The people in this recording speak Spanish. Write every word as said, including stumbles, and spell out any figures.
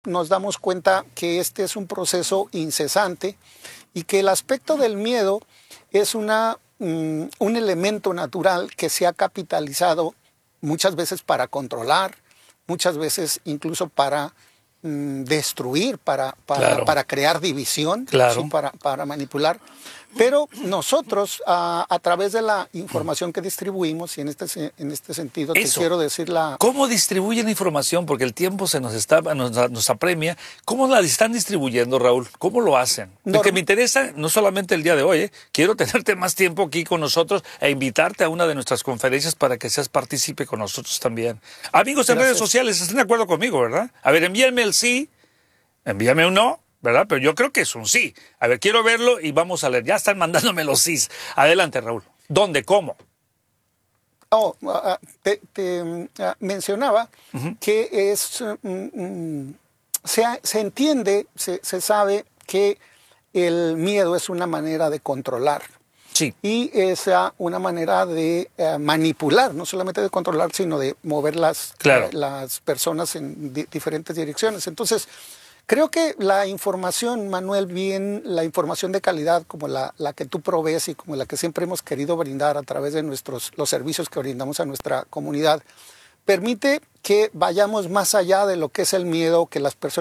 nos damos cuenta que este es un proceso incesante y que el aspecto del miedo es una, um, un elemento natural que se ha capitalizado muchas veces para controlar, muchas veces incluso para um, destruir, para, para, Claro. para crear división, Claro. ¿sí? para, para manipular. Pero nosotros, a, a través de la información que distribuimos, y en este, en este sentido Eso. te quiero decir la... ¿Cómo distribuyen la información? Porque el tiempo se nos, está, nos, nos apremia. ¿Cómo la están distribuyendo, Raúl? ¿Cómo lo hacen? Norm... Porque me interesa no solamente el día de hoy, ¿eh? Quiero tenerte más tiempo aquí con nosotros e invitarte a una de nuestras conferencias para que seas partícipe con nosotros también. Amigos en redes sociales, ¿están de acuerdo conmigo, verdad? A ver, envíenme el sí, envíame un no, ¿verdad? Pero yo creo que es un sí. A ver, quiero verlo y vamos a leer. Ya están mandándome los sís. Adelante, Raúl. ¿Dónde? ¿Cómo? Oh, uh, te, te uh, mencionaba uh-huh. que es uh, um, se, se entiende, se, se sabe que el miedo es una manera de controlar. Sí. Y es uh, una manera de uh, manipular, no solamente de controlar, sino de mover las, claro. uh, las personas en di diferentes direcciones. Entonces, creo que la información, Manuel, bien, la información de calidad como la, la que tú provees y como la que siempre hemos querido brindar a través de nuestros, los servicios que brindamos a nuestra comunidad, permite que vayamos más allá de lo que es el miedo, que las personas